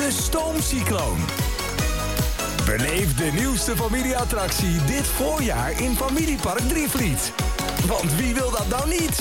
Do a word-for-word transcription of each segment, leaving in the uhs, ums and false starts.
de Stoomcycloon. Beleef de nieuwste familieattractie dit voorjaar in Familiepark Drievliet. Want wie wil dat nou niet?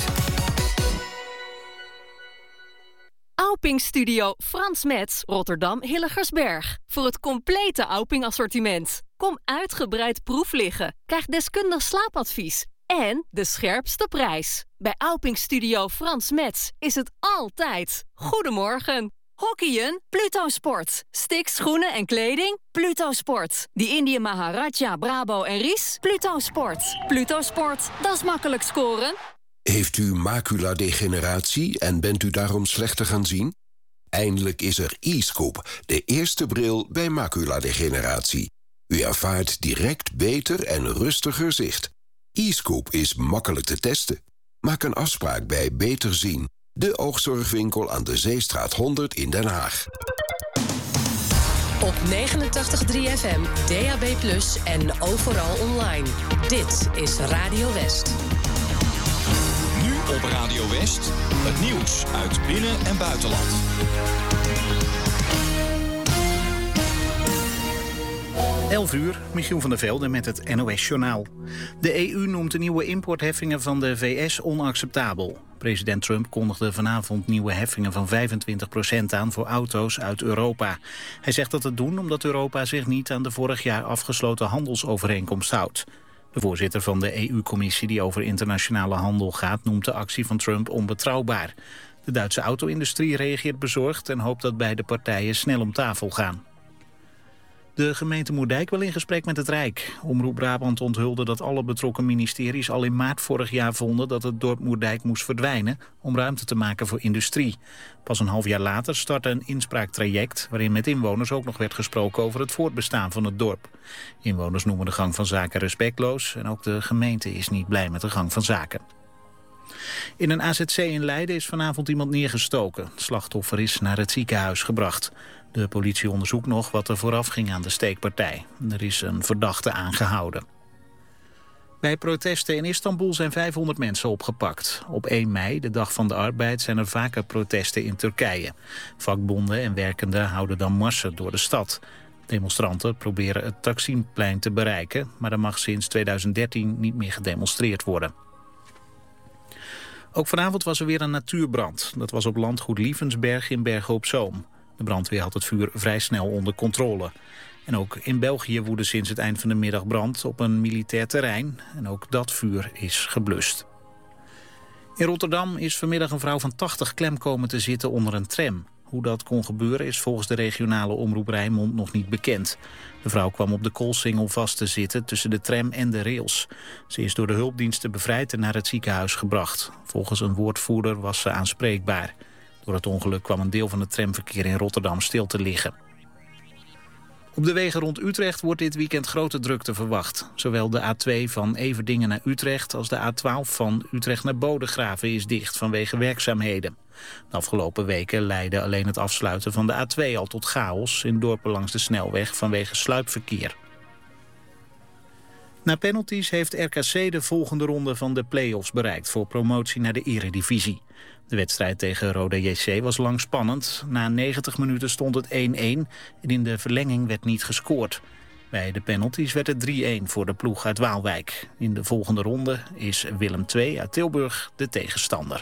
Auping Studio Frans Metz, Rotterdam Hillegersberg. Voor het complete Auping assortiment. Kom uitgebreid proef liggen. Krijg deskundig slaapadvies. En de scherpste prijs. Bij Auping Studio Frans Metz is het altijd Goedemorgen. Hockeyen? Pluto Sport. Sticks, schoenen en kleding? Pluto Sport. Die Indië Maharaja, Bravo en Ries? Pluto Sport. Pluto Sport, dat is makkelijk scoren. Heeft u maculadegeneratie en bent u daarom slechter gaan zien? Eindelijk is er e-Scoop, de eerste bril bij maculadegeneratie. U ervaart direct beter en rustiger zicht. e-Scoop is makkelijk te testen. Maak een afspraak bij Beter Zien, de oogzorgwinkel aan de Zeestraat honderd in Den Haag. Op negenentachtig komma drie F M, D A B plus, en overal online. Dit is Radio West. Nu op Radio West, het nieuws uit binnen- en buitenland. elf uur, Michiel van der Velde met het N O S-journaal. De E U noemt de nieuwe importheffingen van de V S onacceptabel. President Trump kondigde vanavond nieuwe heffingen van vijfentwintig procent aan voor auto's uit Europa. Hij zegt dat het doen omdat Europa zich niet aan de vorig jaar afgesloten handelsovereenkomst houdt. De voorzitter van de E U-commissie die over internationale handel gaat noemt de actie van Trump onbetrouwbaar. De Duitse auto-industrie reageert bezorgd en hoopt dat beide partijen snel om tafel gaan. De gemeente Moerdijk wil in gesprek met het Rijk. Omroep Brabant onthulde dat alle betrokken ministeries al in maart vorig jaar vonden dat het dorp Moerdijk moest verdwijnen om ruimte te maken voor industrie. Pas een half jaar later startte een inspraaktraject waarin met inwoners ook nog werd gesproken over het voortbestaan van het dorp. Inwoners noemen de gang van zaken respectloos en ook de gemeente is niet blij met de gang van zaken. In een A Z C in Leiden is vanavond iemand neergestoken. Het slachtoffer is naar het ziekenhuis gebracht. De politie onderzoekt nog wat er vooraf ging aan de steekpartij. Er is een verdachte aangehouden. Bij protesten in Istanbul zijn vijfhonderd mensen opgepakt. Op één mei, de dag van de arbeid, zijn er vaker protesten in Turkije. Vakbonden en werkenden houden dan marsen door de stad. Demonstranten proberen het Taksimplein te bereiken, maar er mag sinds tweeduizend dertien niet meer gedemonstreerd worden. Ook vanavond was er weer een natuurbrand. Dat was op landgoed Lievensberg in Bergen op Zoom. De brandweer had het vuur vrij snel onder controle. En ook in België woedde sinds het eind van de middag brand op een militair terrein. En ook dat vuur is geblust. In Rotterdam is vanmiddag een vrouw van tachtig klem komen te zitten onder een tram. Hoe dat kon gebeuren is volgens de regionale omroep Rijnmond nog niet bekend. De vrouw kwam op de koolsingel vast te zitten tussen de tram en de rails. Ze is door de hulpdiensten bevrijd en naar het ziekenhuis gebracht. Volgens een woordvoerder was ze aanspreekbaar. Door het ongeluk kwam een deel van het tramverkeer in Rotterdam stil te liggen. Op de wegen rond Utrecht wordt dit weekend grote drukte verwacht. Zowel de A twee van Everdingen naar Utrecht als de A twaalf van Utrecht naar Bodegraven is dicht vanwege werkzaamheden. De afgelopen weken leidde alleen het afsluiten van de A twee al tot chaos in dorpen langs de snelweg vanwege sluipverkeer. Na penalties heeft R K C de volgende ronde van de play-offs bereikt voor promotie naar de Eredivisie. De wedstrijd tegen Roda J C was lang spannend. Na negentig minuten stond het één-één en in de verlenging werd niet gescoord. Bij de penalties werd het drie-één voor de ploeg uit Waalwijk. In de volgende ronde is Willem twee uit Tilburg de tegenstander.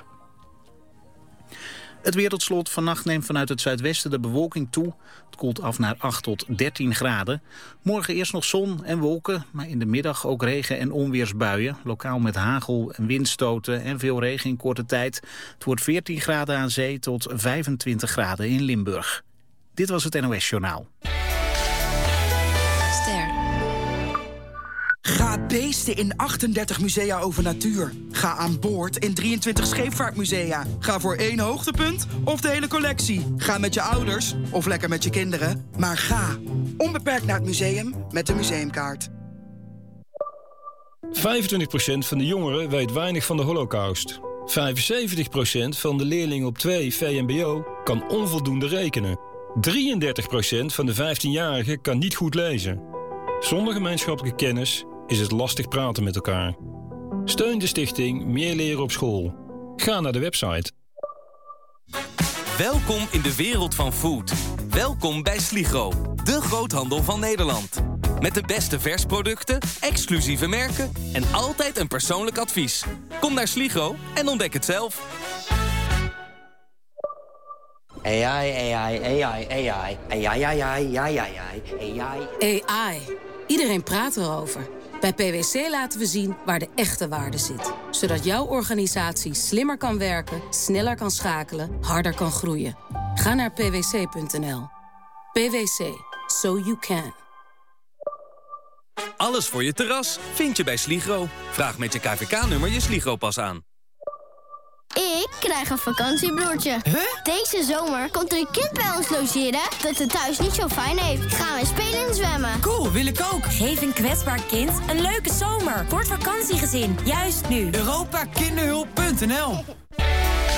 Het weer tot slot. Vannacht neemt vanuit het zuidwesten de bewolking toe. Het koelt af naar acht tot dertien graden. Morgen eerst nog zon en wolken, maar in de middag ook regen- en onweersbuien. Lokaal met hagel en windstoten en veel regen in korte tijd. Het wordt veertien graden aan zee tot vijfentwintig graden in Limburg. Dit was het N O S-journaal. Ster. Ga beesten in achtendertig musea over natuur. Ga aan boord in drieëntwintig scheepvaartmusea. Ga voor één hoogtepunt of de hele collectie. Ga met je ouders of lekker met je kinderen. Maar ga onbeperkt naar het museum met de museumkaart. vijfentwintig procent van de jongeren weet weinig van de Holocaust. vijfenzeventig procent van de leerlingen op twee V M B O kan onvoldoende rekenen. drieëndertig procent van de vijftienjarigen kan niet goed lezen. Zonder gemeenschappelijke kennis is het lastig praten met elkaar. Steun de stichting Meer Leren op School. Ga naar de website. Welkom in de wereld van food. Welkom bij Sligro, de groothandel van Nederland. Met de beste versproducten, exclusieve merken en altijd een persoonlijk advies. Kom naar Sligro en ontdek het zelf. A I, A I, A I, A I, A I, A I, A I, A I, A I. A I. Iedereen praat erover. Bij P W C laten we zien waar de echte waarde zit. Zodat jouw organisatie slimmer kan werken, sneller kan schakelen, harder kan groeien. Ga naar p w c punt n l. P W C. So you can. Alles voor je terras vind je bij Sligro. Vraag met je K V K-nummer je Sligro-pas aan. Ik krijg een vakantiebroertje. Huh? Deze zomer komt er een kind bij ons logeren dat het thuis niet zo fijn heeft. Gaan we spelen en zwemmen. Cool, wil ik ook. Geef een kwetsbaar kind een leuke zomer. Voor het vakantiegezin, juist nu. Europa Kinderhulp punt n l